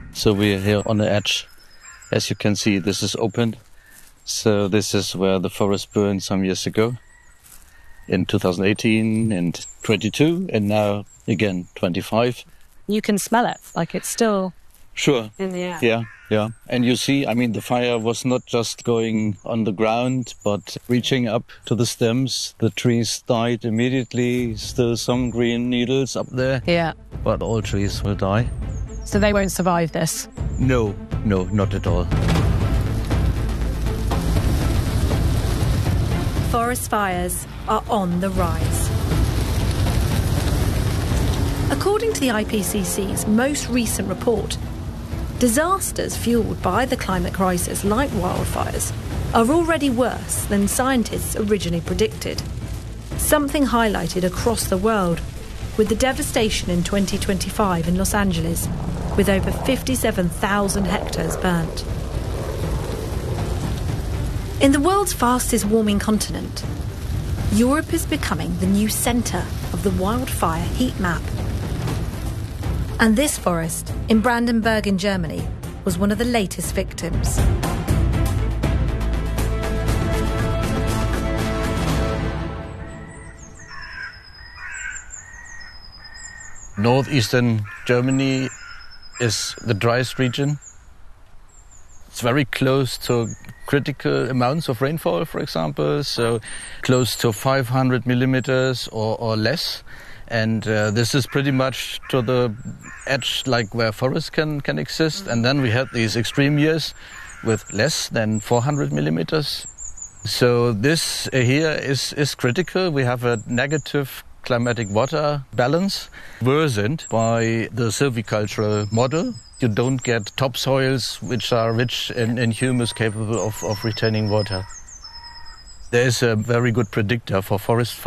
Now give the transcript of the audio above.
So we're here on the edge. As you can see, this is open. So this is where the forest burned some years ago, in 2018 and 22, and now again 25. You can smell it, like it's still Sure. in the air. Yeah. And you see, I mean, the fire was not just going on the ground, but reaching up to the stems. The trees died immediately. Still some green needles up there. Yeah. But all trees will die. So they won't survive this? No, not at all. Forest fires are on the rise. According to the IPCC's most recent report, disasters fuelled by the climate crisis, like wildfires, are already worse than scientists originally predicted. Something highlighted across the world, with the devastation in 2025 in Los Angeles, with over 57,000 hectares burnt. In the world's fastest warming continent, Europe is becoming the new centre of the wildfire heat map. And this forest in Brandenburg in Germany was one of the latest victims. Northeastern Germany is the driest region. It's very close to critical amounts of rainfall, for example, so close to 500 millimeters or less. And this is pretty much to the edge, like where forests can exist. And then we had these extreme years with less than 400 millimeters. So this here is critical. We have a negative climatic water balance worsened by the silvicultural model. You don't get topsoils which are rich in humus capable of retaining water. There is a very good predictor for forest